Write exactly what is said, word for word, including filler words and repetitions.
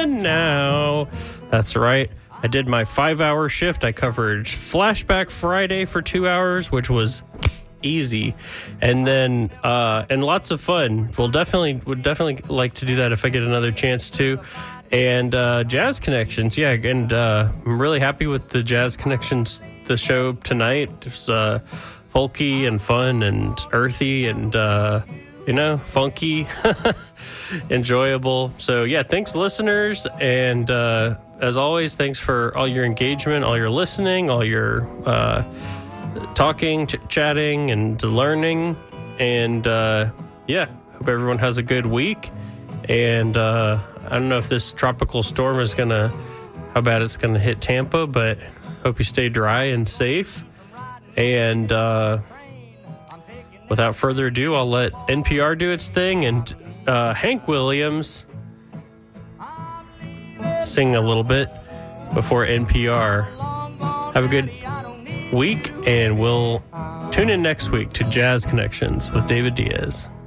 And now, that's right, I did my five-hour shift. I covered Flashback Friday for two hours, which was easy, and then uh, and lots of fun. We'll definitely would definitely like to do that if I get another chance to. And uh, Jazz Connections, yeah, and uh, I'm really happy with the Jazz Connections. The show tonight is uh, folky and fun and earthy and uh, you know funky, enjoyable. So yeah, thanks listeners, and uh, as always, thanks for all your engagement, all your listening, all your uh, talking, ch- chatting, and learning. And uh, yeah, hope everyone has a good week. And uh, I don't know if this tropical storm is gonna, how bad it's gonna hit Tampa, but hope you stay dry and safe. And uh, without further ado, I'll let N P R do its thing, and uh, Hank Williams sing a little bit before N P R. Have a good week, and we'll tune in next week to Jazz Connections with David Diaz.